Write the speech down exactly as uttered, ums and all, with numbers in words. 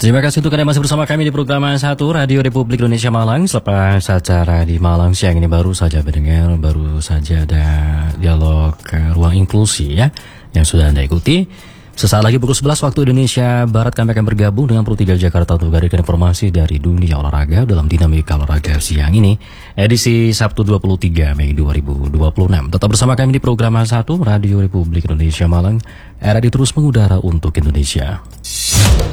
Terima kasih untuk Anda masih bersama kami di program satu Radio Republik Indonesia Malang. Selepas acara di Malang siang ini baru saja mendengar, baru saja ada dialog uh, ruang inklusi ya yang sudah Anda ikuti. Sesaat lagi pukul sebelas waktu Indonesia Barat kami akan bergabung dengan Pro tiga Jakarta untuk memberikan informasi dari dunia olahraga dalam dinamika olahraga siang ini, edisi Sabtu dua puluh tiga Mei dua ribu dua puluh enam. Tetap bersama kami di program satu Radio Republik Indonesia Malang. R R I terus mengudara untuk Indonesia.